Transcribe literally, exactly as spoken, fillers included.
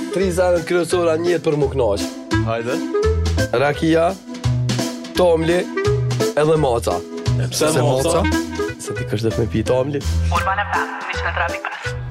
Tri zanët kryesora njët për mu knaq. Hajde. Rakia, tomli edhe maca. Pse maca? Se ti kështë dhe me pi tomli. Urbana Fem, një qënë trafi pas.